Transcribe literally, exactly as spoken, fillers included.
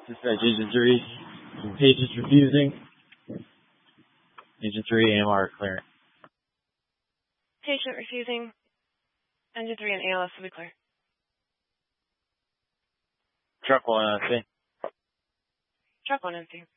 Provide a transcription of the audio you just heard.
Dispatch Agent three. Patient's refusing. Agent three, A M R clearance. Patient refusing. Engine three and A L S will be clear. Truck one empty. Truck one empty.